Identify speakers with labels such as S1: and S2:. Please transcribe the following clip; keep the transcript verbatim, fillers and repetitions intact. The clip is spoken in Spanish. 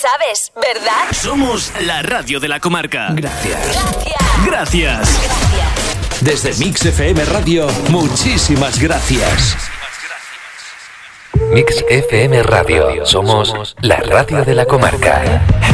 S1: sabes, ¿verdad?
S2: Somos la radio de la comarca.
S3: Gracias.
S1: Gracias.
S2: Gracias.
S1: Gracias.
S3: Desde Mix F M Radio, muchísimas gracias.
S4: Mix F M Radio. Somos la radio de la comarca.